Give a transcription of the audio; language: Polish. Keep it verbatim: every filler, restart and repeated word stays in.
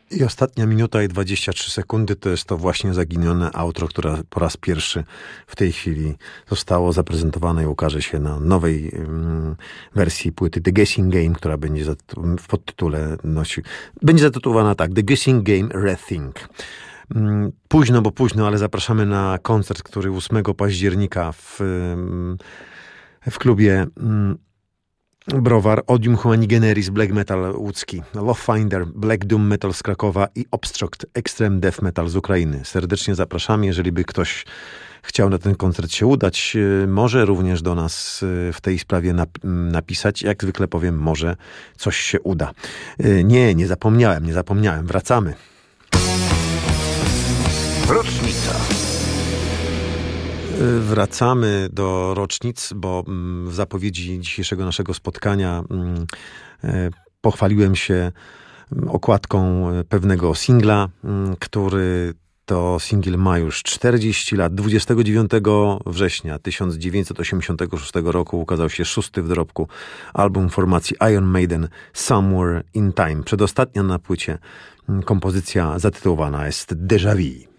I ostatnia minuta i dwadzieścia trzy sekundy to jest to właśnie zaginione outro, które po raz pierwszy w tej chwili zostało zaprezentowane i ukaże się na nowej um, wersji płyty The Guessing Game, która będzie w podtytule nosi, będzie zatytułowana tak, The Guessing Game Rethink. Um, późno, bo późno, ale zapraszamy na koncert, który ósmego października w, um, w klubie um, Browar, Odium Humani Generis, Black Metal łódzki, Lovefinder, Black Doom Metal z Krakowa i Obstruct, Extreme Death Metal z Ukrainy. Serdecznie zapraszamy, jeżeli by ktoś chciał na ten koncert się udać, może również do nas w tej sprawie nap- napisać. Jak zwykle powiem, może coś się uda. Nie, nie zapomniałem, nie zapomniałem. Wracamy. Rocznica. Wracamy do rocznic, bo w zapowiedzi dzisiejszego naszego spotkania pochwaliłem się okładką pewnego singla, który to singiel ma już czterdzieści lat. dwudziestego dziewiątego września tysiąc dziewięćset osiemdziesiątego szóstego roku ukazał się szósty w dorobku album formacji Iron Maiden Somewhere in Time. Przedostatnia na płycie kompozycja zatytułowana jest Déjà Vu.